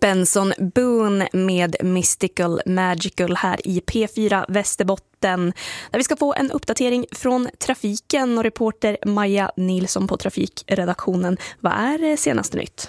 Benson Boone med Mystical Magical här i P4 Västerbotten. Där vi ska få en uppdatering från trafiken och reporter Maja Nilsson på trafikredaktionen. Vad är senaste nytt?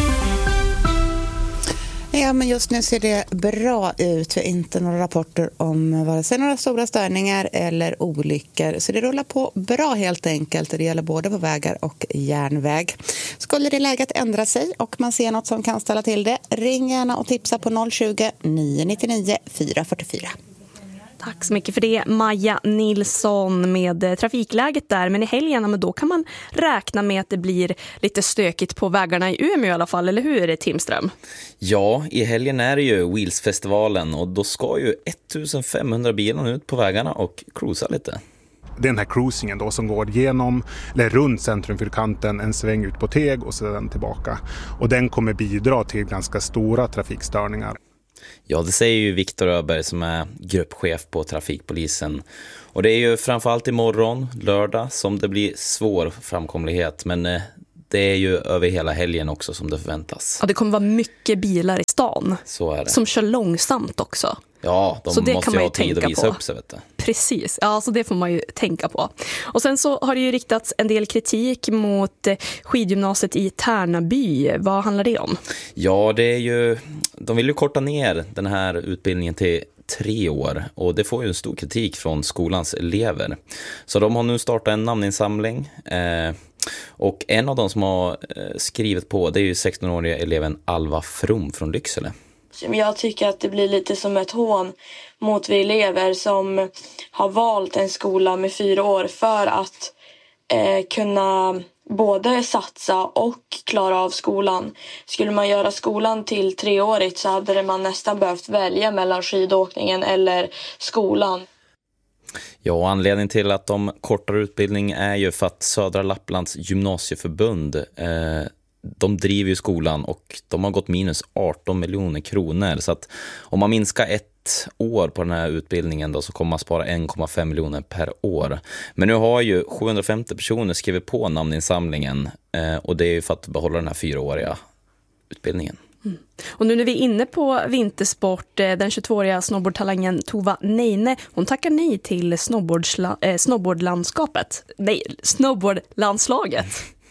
Ja, men just nu ser det bra ut. Vi har inte några rapporter om vare sig några stora störningar eller olyckor. Så det rullar på bra helt enkelt. Det gäller både på vägar och järnväg. Skulle det läget ändra sig och man ser något som kan ställa till det, ring gärna och tipsa på 020 999 444. Tack så mycket för det, Maja Nilsson med trafikläget där. Men i helgen, då kan man räkna med att det blir lite stökigt på vägarna i Umeå i alla fall, eller hur är det, Timström? Ja, i helgen är det ju Wheels-festivalen och då ska ju 1500 bilar ut på vägarna och cruisa lite. Den här cruisingen då som går genom eller runt centrumfyrkanten, en sväng ut på Teg och sedan tillbaka. Och den kommer bidra till ganska stora trafikstörningar. Ja, det säger ju Viktor Öberg som är gruppchef på trafikpolisen. Och det är ju framförallt imorgon, lördag, som det blir svår framkomlighet. Men det är ju över hela helgen också som det förväntas. Ja, det kommer vara mycket bilar i stan. Så är det. Som kör långsamt också. Ja, de så det måste kan man ju ju ha tid att visa på. upp sig, vet du. Precis, ja, så det får man ju tänka på. Och sen så har det ju riktats en del kritik mot skidgymnasiet i Tärnaby. Vad handlar det om? Ja, det är ju, de vill ju korta ner den här utbildningen till 3 år och det får ju en stor kritik från skolans elever. Så de har nu startat en namninsamling och en av de som har skrivit på, det är ju 16-åriga eleven Alva From från Lycksele. Jag tycker att det blir lite som ett hån mot vi elever som har valt en skola med 4 år för att kunna både satsa och klara av skolan. Skulle man göra skolan till 3-årigt så hade man nästan behövt välja mellan skidåkningen eller skolan. Ja, och anledningen till att de kortar utbildning är ju för att Södra Lapplands gymnasieförbund de driver ju skolan och de har gått minus 18 miljoner kronor. Så att om man minskar 1 år på den här utbildningen då, så kommer man spara 1,5 miljoner per år. Men nu har ju 750 personer skrivit på namninsamlingen och det är ju för att behålla den här 4-åriga utbildningen. Mm. Och nu när vi är inne på vintersport, den 22-åriga snowboardtalangen Tova Neine, hon tackar nej till snowboardlandslaget.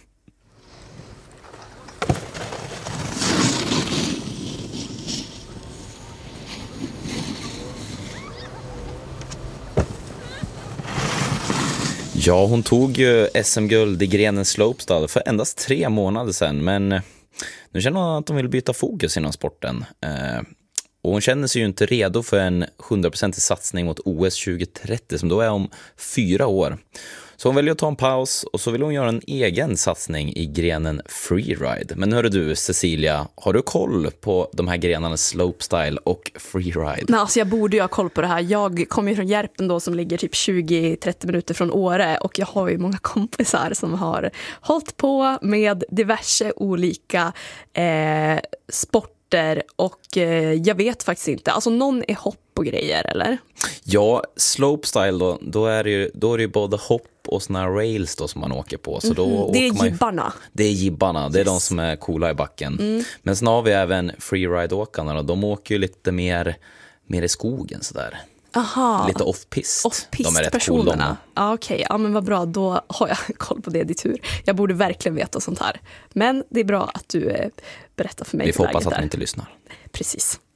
Ja, hon tog ju SM-guld i grenen slopestyle för endast 3 månader sedan. Men nu känner hon att hon vill byta fokus inom sporten. Och hon känner sig ju inte redo för en 100% satsning mot OS 2030 som då är om 4 år. Så hon väljer att ta en paus och så vill hon göra en egen satsning i grenen freeride. Men hörru du, Cecilia, har du koll på de här grenarna slopestyle och freeride? Nej, alltså jag borde ju ha koll på det här. Jag kommer ju från Järpen då som ligger typ 20-30 minuter från Åre och jag har ju många kompisar som har hållit på med diverse olika sporter och jag vet faktiskt inte. Alltså någon är hopp och grejer, eller? Ja, slopestyle då är det ju både hopp och såna rails då som man åker på. Så då det är åker gibbarna. Det är gibbarna, det är de som är coola i backen. Men sen har vi även freeride-åkarna och de åker ju lite mer i skogen sådär. Aha. Lite off-pist. Off-pist-personerna. Ja, okej. Ja, men vad bra. Då har jag koll på det, ditt tur. Jag borde verkligen veta sånt här. Men det är bra att du berättar för mig. Vi får hoppas att de inte lyssnar. Precis.